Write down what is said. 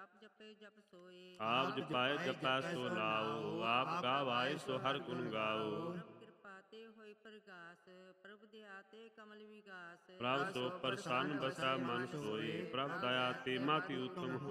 ਆਪ ਜਪੇ ਜਪ ਸੋਏ। ਆਪ ਜਪਾਏ ਜਪੈ ਸੋ ਨਾਉ, ਆਪ ਗਾਵਾਏ ਸੋ ਹਰਿ ਗੁਣ ਗਾਉ। ਪ੍ਰਭ ਕਿਰਪਾ ਤੇ ਹੋਈ ਪ੍ਰਗਾਸ, ਪ੍ਰਭ ਦਇਆ ਤੇ ਕਮਲ ਵਿਗਾਸ। ਪ੍ਰਭ ਸੋ ਪ੍ਰਸੰਨ ਬਸੈ ਮਨ ਸੋਈ, ਪ੍ਰਭ ਦਇਆ ਤੇ ਮਤੀ ਉਤਮ